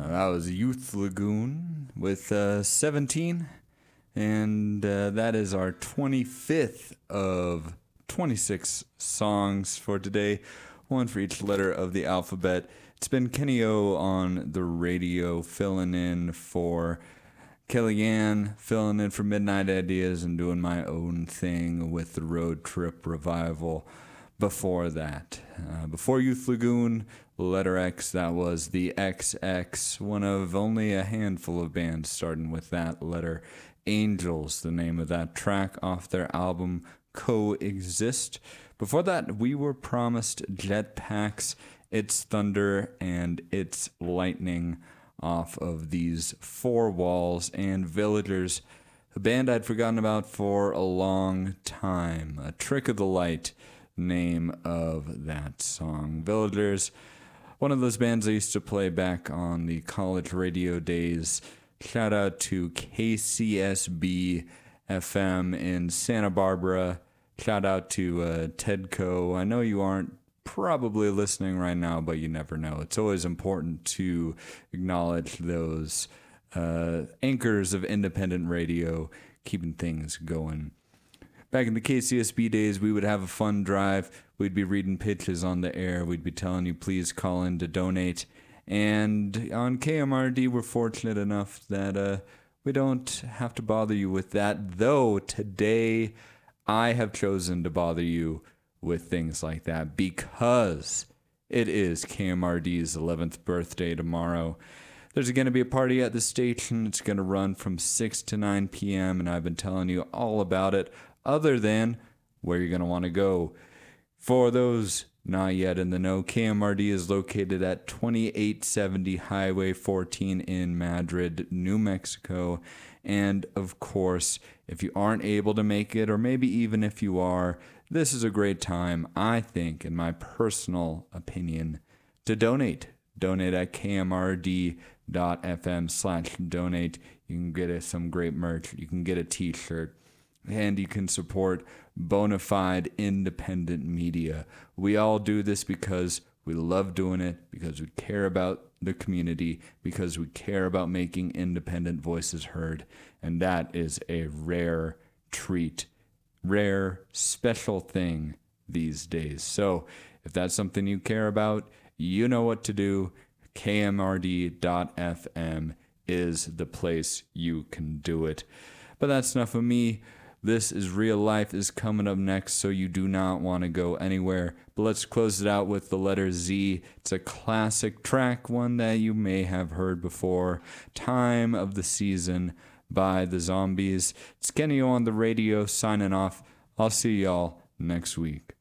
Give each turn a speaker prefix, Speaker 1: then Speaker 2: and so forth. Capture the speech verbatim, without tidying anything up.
Speaker 1: that was Youth Lagoon with uh, seventeen, and uh, that is our twenty-fifth of twenty-six songs for today, one for each letter of the alphabet. It's been Kenny O on the radio, filling in for Kellyanne, filling in for Midnight Ideas, and doing my own thing with the Road Trip Revival. Before that, uh, before Youth Lagoon, letter X, that was the X X, one of only a handful of bands starting with that letter. Angels, the name of that track off their album Coexist. Before that, we were promised Jetpacks, It's Thunder, and It's Lightning off of these Four Walls and Villagers, a band I'd forgotten about for a long time. A Trick of the Light, name of that song. Villagers, one of those bands I used to play back on the college radio days. Shout out to K C S B F M in Santa Barbara. Shout out to uh, Tedco. I know you aren't probably listening right now, but you never know. It's always important to acknowledge those uh, anchors of independent radio, keeping things going. Back in the K C S B days, we would have a fun drive. We'd be reading pitches on the air. We'd be telling you, please call in to donate. And on K M R D, we're fortunate enough that uh, we don't have to bother you with that. Though today, I have chosen to bother you with things like that because it is K M R D's eleventh birthday tomorrow. There's going to be a party at the station. It's going to run from six to nine p.m., and I've been telling you all about it, other than where you're going to want to go. For those not yet in the know, K M R D is located at twenty-eight seventy Highway fourteen in Madrid, New Mexico. And, of course, if you aren't able to make it, or maybe even if you are, this is a great time, I think, in my personal opinion, to donate. Donate at kmrd.fm slash donate. You can get some great merch. You can get a t-shirt. And you can support bona fide independent media. We all do this because we love doing it, because we care about the community, because we care about making independent voices heard. And that is a rare treat, rare, special thing these days. So if that's something you care about, you know what to do. K M R D dot F M is the place you can do it. But that's enough of me. This is Real Life is coming up next, so you do not want to go anywhere. But let's close it out with the letter Z. It's a classic track, one that you may have heard before. Time of the Season by the Zombies. It's Kenny O on the radio signing off. I'll see y'all next week.